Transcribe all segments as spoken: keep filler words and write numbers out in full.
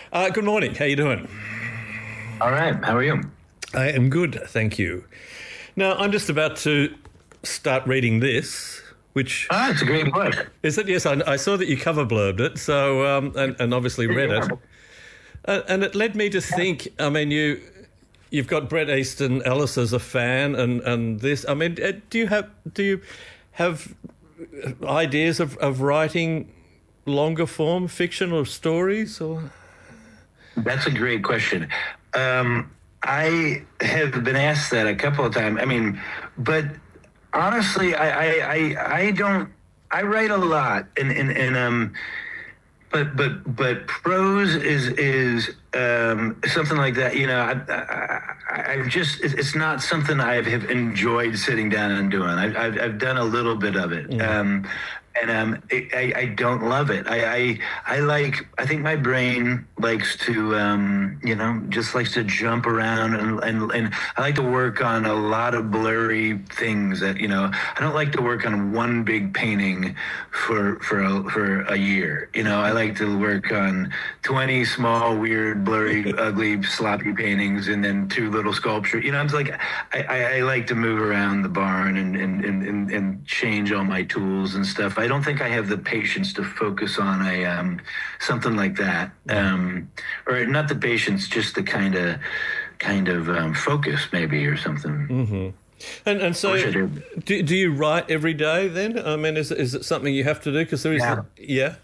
Uh, good morning. How you doing? All right. How are you? I am good, thank you. Now, I'm just about to start reading this, which... Ah, it's a great book. Is it? Yes, I, I saw that you cover blurbed it, so um, and, and obviously read Yeah. it. Uh, and it led me to think, I mean, you, you've got Bret Easton Ellis as a fan and, and this. I mean, uh, do you have do you have ideas of, of writing longer form fiction or stories? Or That's a great question. Um, I have been asked that a couple of times. I mean, but honestly, I I, I, I don't. I write a lot, and and, and um, but but but prose is is um, something like that. You know, I, I, I've just it's it's not something I have enjoyed sitting down and doing. I've I've, I've done a little bit of it. Mm. Um, And um, I, I don't love it. I, I I like. I think my brain likes to, um, you know, just likes to jump around, and, and and I like to work on a lot of blurry things. That you know, I don't like to work on one big painting for for a, for a year. You know, I like to work on twenty small, weird, blurry, ugly, sloppy paintings, and then two little sculptures. You know, I'm like, I, I, I like to move around the barn and and, and and change all my tools and stuff. I don't think I have the patience to focus on a um, something like that, um, or not the patience, just the kind of kind of um, focus maybe or something. Mm-hmm. And and so, do do you write every day then? I mean, is is it something you have to do? Because there is, yeah, a, yeah,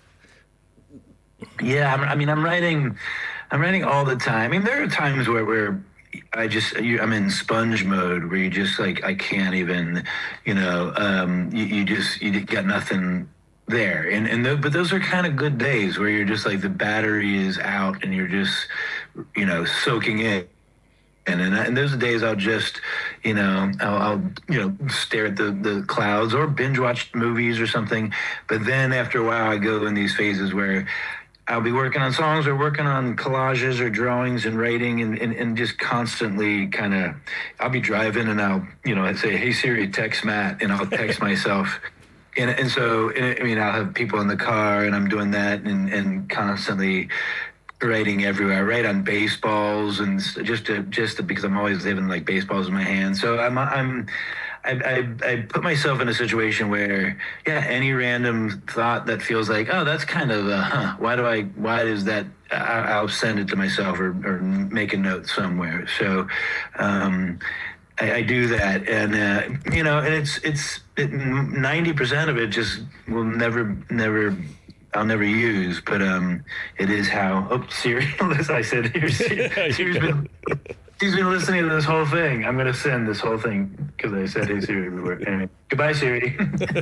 yeah. I'm, I mean, I'm writing, I'm writing all the time. I mean, there are times where where. I just, I'm in sponge mode where you just like, I can't even, you know, um, you, you just, you got nothing there. And, and, th- but those are kind of good days where you're just like, the battery is out and you're just, you know, soaking in. And, and, and those days I'll just, you know, I'll, I'll, you know, stare at the, the clouds or binge watch movies or something. But then after a while I go in these phases where I'll be working on songs or working on collages or drawings and writing and, and, and just constantly kind of, I'll be driving and I'll, you know, I'd say, hey, Siri, text Matt, and I'll text myself. And, and so, and I mean, I'll have people in the car and I'm doing that and, and constantly writing everywhere. I write on baseballs and just to, just to, because I'm always having like baseballs in my hand. So I'm, I'm, I, I, I put myself in a situation where, yeah, any random thought that feels like, oh, that's kind of, uh, huh, why do I, why is that, I, I'll send it to myself or, or make a note somewhere. So um, I, I do that. And, uh, you know, and it's, it's it, ninety percent of it just will never, never, I'll never use, but um, it is how, oh, Siri, as I said, here, Siri, Siri's been... She's been listening to this whole thing. I'm going to send this whole thing because I said, hey, Siri, everywhere. Anyway, goodbye, Siri.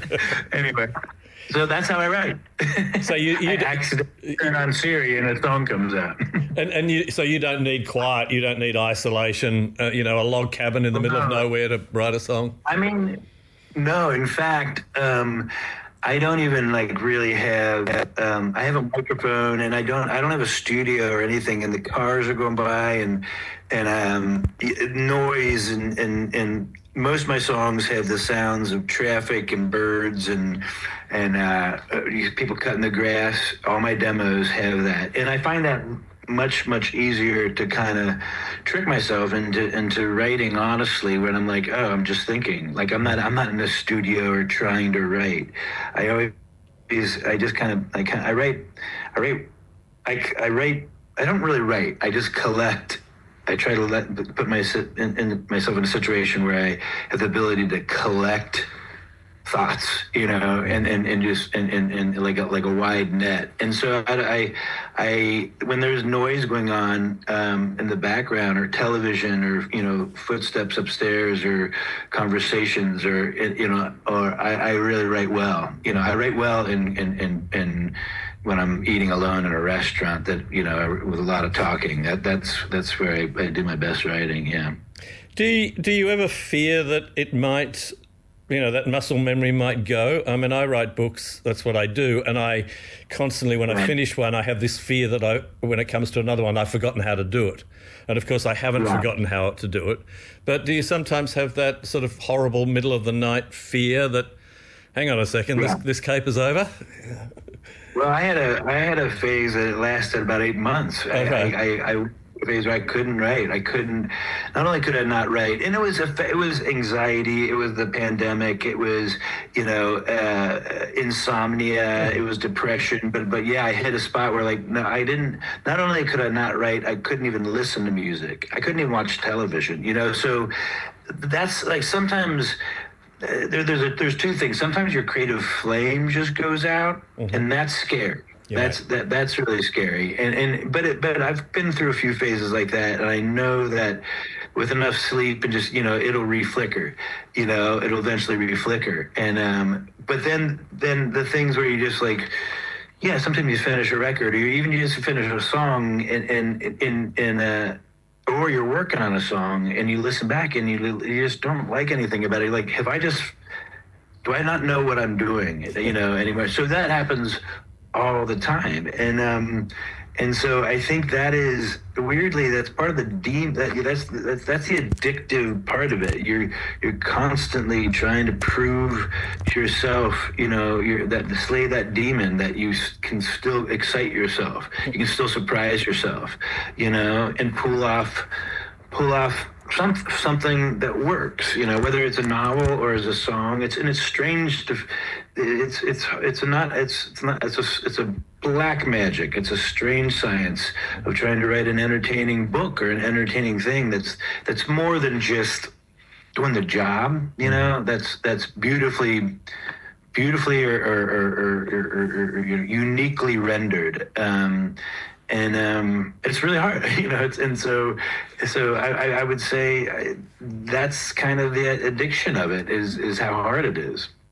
Anyway, so that's how I write. So you, you I accidentally turn on Siri and a song comes out. And, and you, so you don't need quiet, you don't need isolation, uh, you know, a log cabin in the middle no. of nowhere to write a song? I mean, no, in fact... Um, I don't even like really have. Um, I have a microphone, and I don't. I don't have a studio or anything. And the cars are going by, and and um, noise, and, and and most of my songs have the sounds of traffic and birds and and uh, people cutting the grass. All my demos have that, and I find that much much easier to kind of trick myself into into writing honestly when I'm like, oh, I'm just thinking. Like I'm not I'm not in a studio or trying to write. I always I just kind of I kind I write I write I, I write I don't really write. I just collect. I try to let put my in, in myself in a situation where I have the ability to collect thoughts, you know, and, and, and just and, and, and like a, like a wide net. And so I, I, I when there's noise going on um, in the background or television or, you know, footsteps upstairs or conversations or, you know, or I, I really write well. You know, I write well in, in, in, in when I'm eating alone in a restaurant that, you know, with a lot of talking. That that's that's where I, I do my best writing, yeah. Do you, do you ever fear that it might... you know, that muscle memory might go? I mean, I write books, that's what I do, and I constantly, when I finish one, I have this fear that I, when it comes to another one, I've forgotten how to do it. And, of course, I haven't yeah. forgotten how to do it. But do you sometimes have that sort of horrible middle-of-the-night fear that, hang on a second, yeah. this, this caper's over? Well, I had a I had a phase that lasted about eight months. I, Okay. I, I, I a phase where I couldn't write. I couldn't. Not only could I not write, and it was a it was anxiety. It was the pandemic. It was you know uh, insomnia. It was depression. But but yeah, I hit a spot where like no, I didn't. Not only could I not write, I couldn't even listen to music. I couldn't even watch television. You know, so that's like sometimes uh, there, there's a, there's two things. Sometimes your creative flame just goes out, mm-hmm. and that's scary. Yeah. That's that that's really scary. And and but it, but I've been through a few phases like that, and I know that with enough sleep and just you know it'll reflicker. You know, it'll eventually reflicker. And um, but then then the things where you just like. Yeah, sometimes you finish a record, or even you just finish a song, and and in in a, or you're working on a song, and you listen back, and you you just don't like anything about it. Like, have I just do I not know what I'm doing? You know, anymore. So that happens all the time, and um, and so I think that is weirdly that's part of the deem that that's that's that's the addictive part of it. You're you're constantly trying to prove to yourself, you know, you're that to slay that demon that you can still excite yourself. You can still surprise yourself, you know, and pull off pull off some something that works, you know, whether it's a novel or as a song. It's and it's strange to, it's it's it's not it's it's not it's a it's a black magic. It's a strange science of trying to write an entertaining book or an entertaining thing that's that's more than just doing the job, you know. That's that's beautifully beautifully or or or, or, or, or uniquely rendered. Um, and um, it's really hard, you know. It's, and so, so I, I would say that's kind of the addiction of it is is how hard it is.